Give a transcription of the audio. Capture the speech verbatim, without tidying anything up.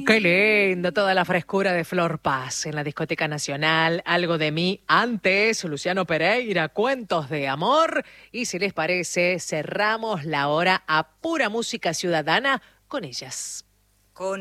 Qué lindo, toda la frescura de Flor Paz en la Discoteca Nacional. Algo de mí antes, Luciano Pereira, Cuentos de Amor. Y si les parece, cerramos la hora a pura música ciudadana con ellas.